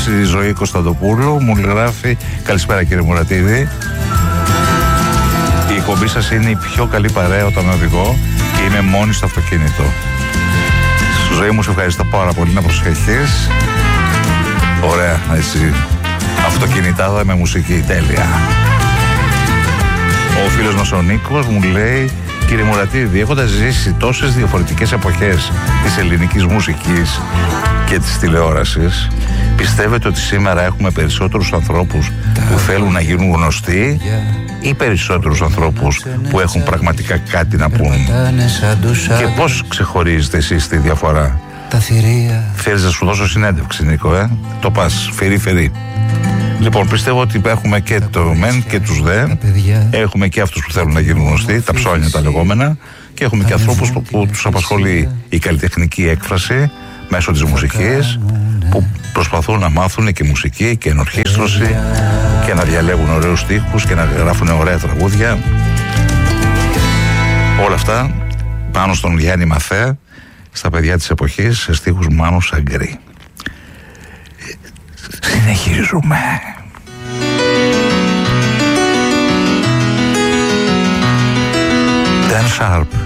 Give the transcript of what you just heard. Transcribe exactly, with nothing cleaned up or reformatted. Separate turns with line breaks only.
μας η Ζωή Κωνσταντοπούλου, μου γράφει: καλησπέρα κύριε Μουρατίδη. Η εκπομπή σας είναι η πιο καλή παρέα όταν οδηγώ και είμαι μόνη στο αυτοκίνητο. Ζωή μου, σε ευχαριστώ πάρα πολύ, να προσεχείς. Ωραία, έτσι. Αυτοκινητάδα με μουσική, τέλεια. Ο φίλος μας ο Νίκος μου λέει: κύριε Μουρατίδη, έχοντας ζήσει τόσες διαφορετικές εποχές της ελληνικής μουσικής και της τηλεόρασης, πιστεύετε ότι σήμερα έχουμε περισσότερους ανθρώπους που θέλουν να γίνουν γνωστοί ή περισσότερους ανθρώπους που έχουν πραγματικά κάτι να πούν? Και πώς ξεχωρίζετε εσείς τη διαφορά? Θέλεις να σου δώσω συνέντευξη, Νίκο, ε? Το πας, φερί φερί. Λοιπόν, πιστεύω ότι έχουμε και το μεν και τους δε. Έχουμε και αυτούς που θέλουν να γίνουν γνωστοί, τα ψώνια τα λεγόμενα, και έχουμε και ανθρώπους που, που τους απασχολεί η καλλιτεχνική έκφραση μέσω της μουσικής, που προσπαθούν να μάθουν και μουσική και ενορχήστρωση και να διαλέγουν ωραίους στίχους και να γράφουν ωραία τραγούδια. Όλα αυτά πάνω στον Γιάννη Μαθαία, στα παιδιά της εποχής, σε στίχους Μάνου Σαγκρή. Συνεχίζουμε. Dan Sharp.